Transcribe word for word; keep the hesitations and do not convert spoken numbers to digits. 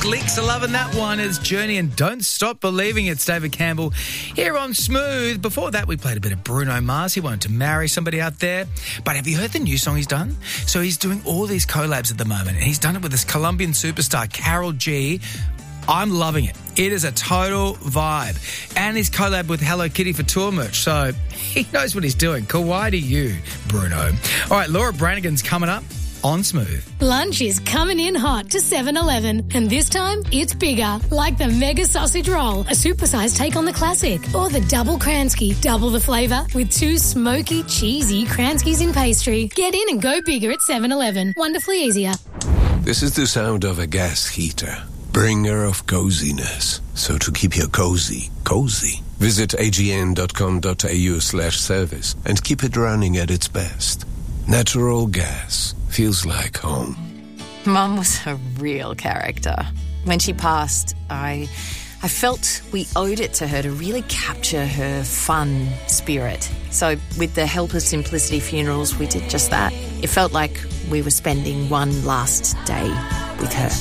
Gleeks are loving that one. It's Journey and Don't Stop Believing. It's David Campbell here on Smooth. Before that, we played a bit of Bruno Mars. He wanted to marry somebody out there. But have you heard the new song he's done? So he's doing all these collabs at the moment. And he's done it with this Colombian superstar, Karol G. I'm loving it. It is a total vibe. And he's collabed with Hello Kitty for tour merch. So he knows what he's doing. Kawaii to you, Bruno. All right, Laura Branigan's coming up on Smooth. Lunch is coming in hot to seven eleven, and this time it's bigger, like the Mega Sausage Roll, a supersized take on the classic, or the Double Kransky, double the flavour with two smoky, cheesy Kranskys in pastry. Get in and go bigger at seven eleven. Wonderfully easier. This is the sound of a gas heater, bringer of coziness. So to keep your cozy, cozy, visit agn.com.au slash service and keep it running at its best. Natural gas feels like home. Mum was a real character. When she passed, I I felt we owed it to her to really capture her fun spirit. So with the Help of Simplicity Funerals, we did just that. It felt like we were spending one last day with her.